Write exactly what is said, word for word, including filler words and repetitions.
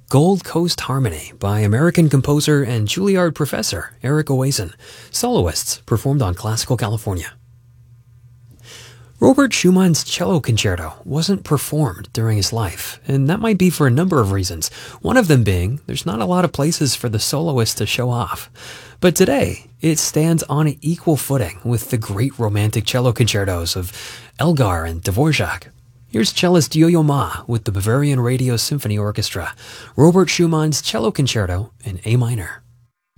Gold Coast Harmony by American composer and Juilliard professor Eric Oasen, soloists performed on Classical California. Robert Schumann's Cello Concerto wasn't performed during his life, and that might be for a number of reasons, one of them being there's not a lot of places for the soloist to show off. But today, it stands on an equal footing with the great romantic cello concertos of Elgar and Dvorak. Here's cellist Yo-Yo Ma with the Bavarian Radio Symphony Orchestra, Robert Schumann's Cello Concerto in A minor.